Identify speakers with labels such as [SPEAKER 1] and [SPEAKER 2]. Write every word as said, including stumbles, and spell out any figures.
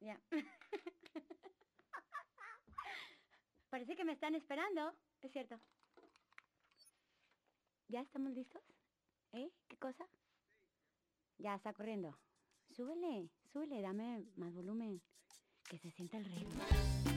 [SPEAKER 1] Ya. Parece que me están esperando. Es cierto. ¿Ya estamos listos? ¿Eh? ¿Qué cosa? Ya está corriendo. Súbele, súbele, dame más volumen. Que se sienta el ritmo.